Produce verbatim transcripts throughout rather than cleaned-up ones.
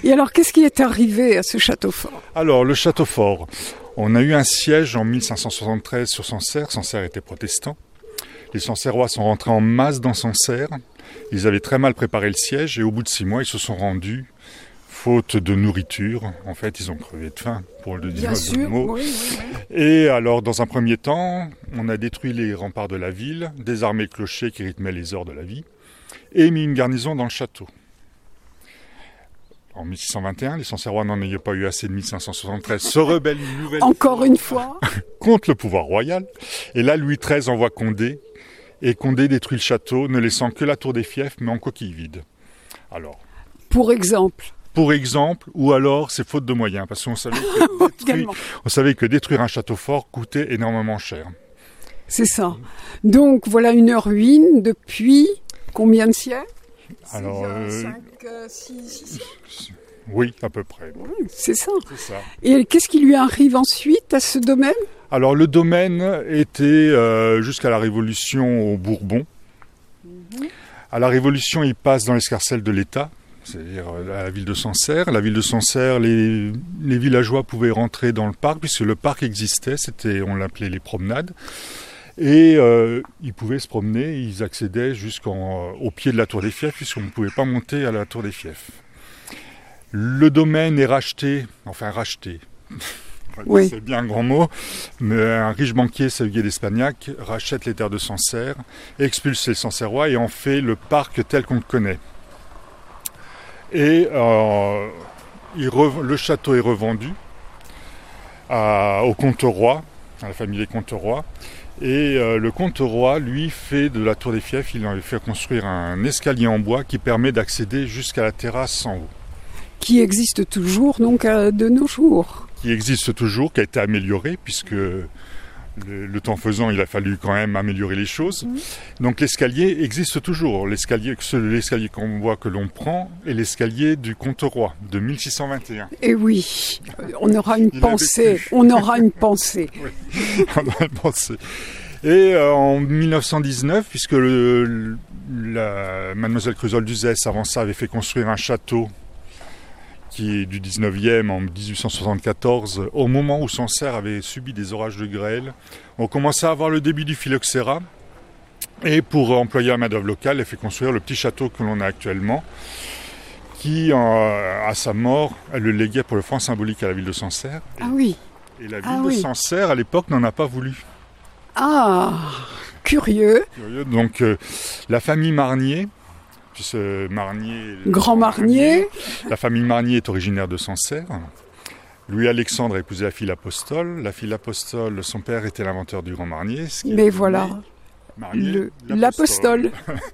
Et alors, qu'est-ce qui est arrivé à ce château fort ? Alors, le château fort, on a eu un siège en mille cinq cent soixante-treize sur Sancerre. Sancerre était protestant. Les Sancerrois sont rentrés en masse dans Sancerre. Ils avaient très mal préparé le siège et au bout de six mois, ils se sont rendus, faute de nourriture. En fait, ils ont crevé de faim, pour le dire de mots. Oui, oui, oui. Et alors, dans un premier temps, on a détruit les remparts de la ville, désarmé le clocher qui rythmait les heures de la vie, et mis une garnison dans le château. En mille six cent vingt et un, les Sancerrois n'en ayant pas eu assez de mille cinq cent soixante-treize, se rebellent une nouvelle Encore fois une fois contre le pouvoir royal. Et là, Louis treize envoie Condé, et Condé détruit le château, ne laissant que la tour des fiefs, mais en coquille vide. Alors, pour exemple Pour exemple, ou alors c'est faute de moyens, parce qu'on savait que, détruire, on savait que détruire un château fort coûtait énormément cher. C'est ça. Donc voilà une ruine depuis combien de siècles ? Alors, cinq, six siècles ? Oui, à peu près. Oui, c'est ça. C'est ça. Et qu'est-ce qui lui arrive ensuite à ce domaine ? Alors le domaine était euh, jusqu'à la Révolution au Bourbon. Mm-hmm. À la Révolution, il passe dans l'escarcelle de l'État, c'est-à-dire à la ville de Sancerre. La ville de Sancerre, les, les villageois pouvaient rentrer dans le parc, puisque le parc existait, c'était, on l'appelait les promenades. Et euh, ils pouvaient se promener, ils accédaient jusqu'au pied de la tour des fiefs, puisqu'on ne pouvait pas monter à la tour des fiefs. Le domaine est racheté, enfin racheté, oui. C'est bien un grand mot, mais un riche banquier, Xavier d'Espagnac, rachète les terres de Sancerre, expulse les Sancerrois et en fait le parc tel qu'on le connaît. Et euh, il re, le château est revendu à, au comte-roi, à la famille des comte-rois. Et euh, le comte-roi, lui, fait de la tour des fiefs, il a fait construire un escalier en bois qui permet d'accéder jusqu'à la terrasse en haut. Qui existe toujours, donc, euh, de nos jours. Qui existe toujours, qui a été amélioré, puisque le, le temps faisant, il a fallu quand même améliorer les choses. Mmh. Donc l'escalier existe toujours. L'escalier, l'escalier qu'on voit que l'on prend est l'escalier du comte-roi de mille six cent vingt et un. Et oui, on aura une pensée. On aura une pensée. Oui, on aura une pensée. Et euh, en mille neuf cent dix-neuf, puisque le, la, Mademoiselle Crusolle d'Uzès, avant ça, avait fait construire un château qui est du dix-neuvième en dix-huit cent soixante-quatorze, au moment où Sancerre avait subi des orages de grêle. On commençait à avoir le début du phylloxéra. Et pour employer la main-d'œuvre locale, elle fait construire le petit château que l'on a actuellement, qui, euh, à sa mort, elle le léguait pour le franc symbolique à la ville de Sancerre. Ah oui. Et la ville ah de oui. Sancerre, à l'époque, n'en a pas voulu. Ah, curieux. Curieux. Donc, euh, la famille Marnier, puisque Marnier, Grand Marnier. Marnier, la famille Marnier est originaire de Sancerre. Louis-Alexandre a épousé la fille Apostole. La fille Apostole, son père était l'inventeur du Grand Marnier. Ce qui Mais voilà, Marnier, le, l'Apostole.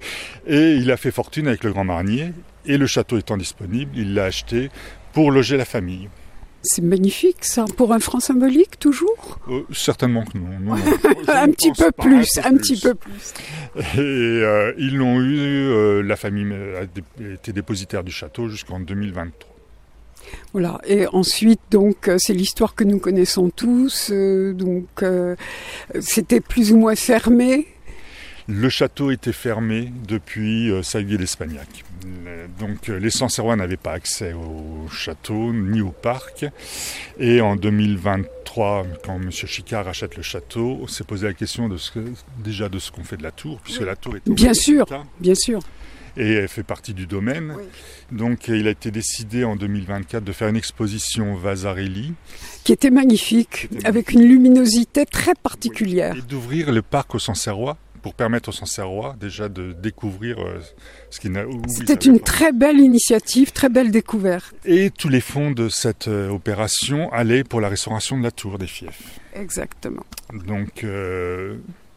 Et il a fait fortune avec le Grand Marnier. Et le château étant disponible, il l'a acheté pour loger la famille. C'est magnifique ça, pour un franc symbolique toujours euh, Certainement que non. non, non. un petit peu pas, plus, un, un plus. petit peu plus. Et euh, ils l'ont eu, euh, la famille a été dépositaire du château jusqu'en deux mille vingt-trois. Voilà, et ensuite, donc, c'est l'histoire que nous connaissons tous, euh, donc, euh, c'était plus ou moins fermé. Le château était fermé depuis euh, Xavier d'Espagnac. Donc les Sancerrois n'avaient pas accès au château ni au parc. Et en deux mille vingt-trois, quand M. Chicard rachète le château, on s'est posé la question de ce que, déjà de ce qu'on fait de la tour, puisque la tour est en bien sûr, état, bien sûr. Et elle fait partie du domaine. Oui. Donc il a été décidé en deux mille vingt-quatre de faire une exposition Vasarely. Qui était magnifique, qui était avec magnifique. Une luminosité très particulière. Oui. Et d'ouvrir le parc aux Sancerrois, pour permettre aux Sancerrois déjà de découvrir euh, ce qu'ils n'avaient pas. C'était une pas. Très belle initiative, très belle découverte. Et tous les fonds de cette euh, opération allaient pour la restauration de la tour des fiefs. Exactement. Donc euh,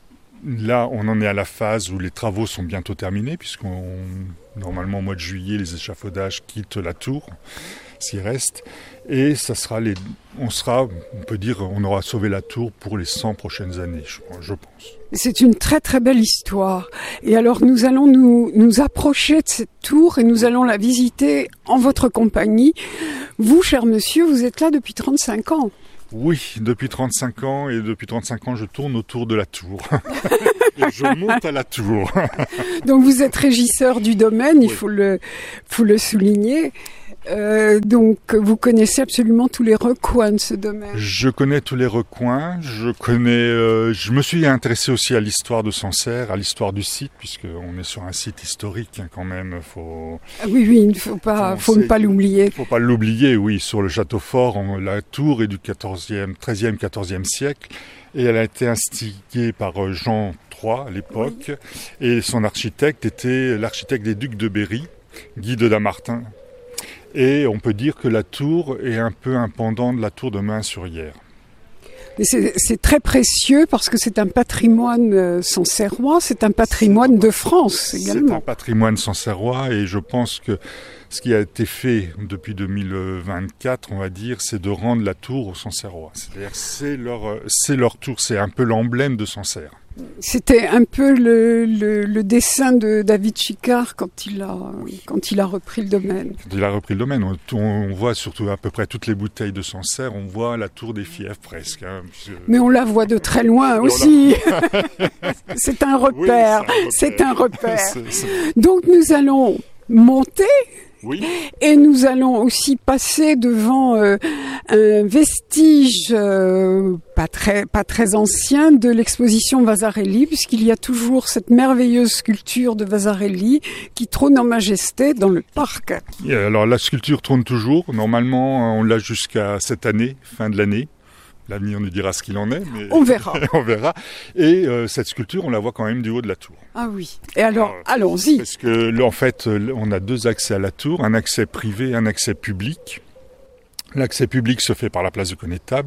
là, on en est à la phase où les travaux sont bientôt terminés, puisqu'on normalement au mois de juillet, les échafaudages quittent la tour, s'il reste. Et ça sera les, on sera, on peut dire, on aura sauvé la tour pour les cent prochaines années, je, je pense. C'est une très très belle histoire. Et alors nous allons nous, nous approcher de cette tour et nous allons la visiter en votre compagnie. Vous, cher monsieur, vous êtes là depuis trente-cinq ans. Oui, depuis trente-cinq ans, et depuis trente-cinq ans, je tourne autour de la tour. Et je monte à la tour. Donc vous êtes régisseur du domaine, oui. il faut le, faut le souligner. Euh, donc, vous connaissez absolument tous les recoins de ce domaine. Je connais tous les recoins. Je connais. Euh, je me suis intéressé aussi à l'histoire de Sancerre, à l'histoire du site, puisque on est sur un site historique hein, quand même. Faut. Ah oui, oui, il ne faut pas, faut ne pas l'oublier. Il faut pas l'oublier. Oui, sur le château fort, on, la tour est du quatorzième, treizième, quatorzième siècle, et elle a été instigée par Jean trois à l'époque, oui. Et son architecte était l'architecte des ducs de Berry, Guy de Damartin. Et on peut dire que la tour est un peu un pendant de la tour de Main-sur-Yerre. C'est, c'est très précieux parce que c'est un patrimoine euh, sancerrois, c'est un patrimoine de France également. C'est un patrimoine sancerrois et je pense que ce qui a été fait depuis deux mille vingt-quatre, on va dire, c'est de rendre la tour aux Sancerrois. C'est-à-dire c'est leur, c'est leur tour, c'est un peu l'emblème de Sancerre. C'était un peu le, le, le dessin de David Chicard quand il a, quand il a repris le domaine. Quand il a repris le domaine, on, on voit surtout à peu près toutes les bouteilles de Sancerre, on voit la tour des fiefs presque. Hein, puisque... Mais on la voit de très loin Mais aussi. La... c'est un repère, oui, c'est un repère. C'est un repère. c'est, c'est... Donc nous allons monter. Oui. Et nous allons aussi passer devant euh, un vestige euh, pas très pas très ancien de l'exposition Vasarely, puisqu'il y a toujours cette merveilleuse sculpture de Vasarely qui trône en majesté dans le parc. Et alors la sculpture trône toujours. Normalement, on l'a jusqu'à cette année, fin de l'année. L'avenir nous dira ce qu'il en est, mais on verra. on verra. Et euh, cette sculpture, on la voit quand même du haut de la tour. Ah oui. Et alors, euh, allons-y. Parce que là, en fait, on a deux accès à la tour, un accès privé et un accès public. L'accès public se fait par la place du Connétable.